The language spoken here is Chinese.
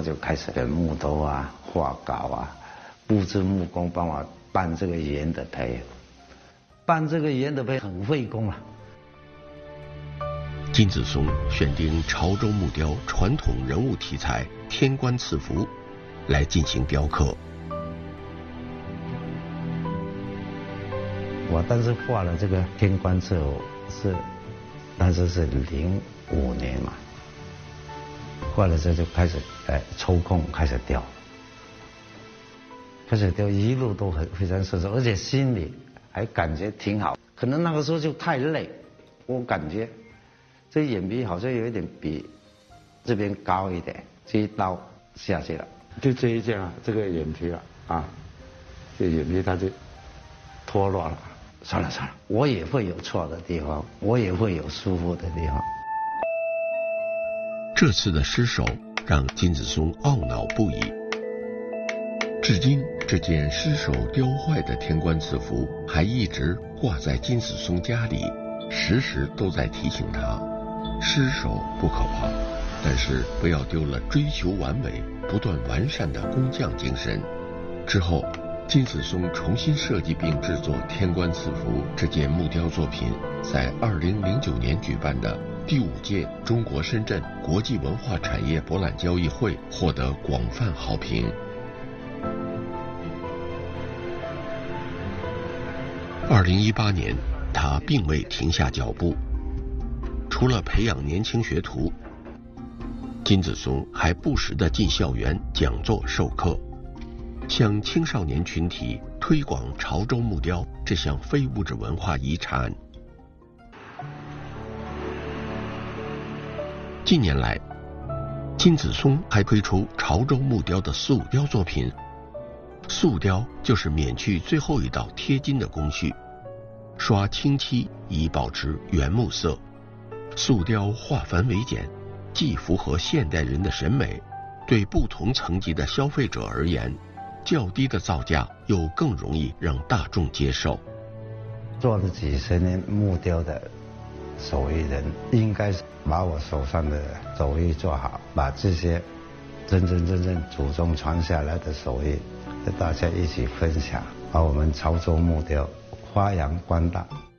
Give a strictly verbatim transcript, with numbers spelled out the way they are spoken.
后就开始选木头啊、画稿啊，布置木工，帮我办这个圆的胚。办这个圆的胚很费工啊。 金子松选定潮州木雕传统人物题材天官赐福来进行雕刻。 我当时画了这个天官赐福是，当时是零五年嘛，画了之后就开始哎抽空开始雕，开始雕一路都很非常顺手，而且心里还感觉挺好。可能那个时候就太累，我感觉这眼皮好像有一点比这边高一点，这一刀下去了，就这一件啊，这个眼皮啊啊，这眼皮它就脱落了。算了算了，我也会有错的地方，我也会有疏忽的地方。 这次的失手让金子松懊恼不已。至今，这件失手雕坏的天官赐福还一直挂在金子松家里，时时都在提醒他：失手不可怕，但是不要丢了追求完美、不断完善的工匠精神。之后，金子松重新设计并制作天官赐福这件木雕作品，在二零零九年举办的第五届中国深圳国际文化产业博览交易会获得广泛好评。二零一八年，他并未停下脚步，除了培养年轻学徒，金子松还不时地进校园讲座授课，向青少年群体推广潮州木雕这项非物质文化遗产。近年来，金子松还推出潮州木雕的素雕作品。素雕就是免去最后一道贴金的工序，刷清漆以保持原木色。素雕化繁为简，既符合现代人的审美，对不同层级的消费者而言，较低的造价又更容易让大众接受。 做了几十年木雕的手艺人，应该是把我手上的手艺做好，把这些真真正正祖宗传下来的手艺和大家一起分享，把我们潮州木雕发扬光大。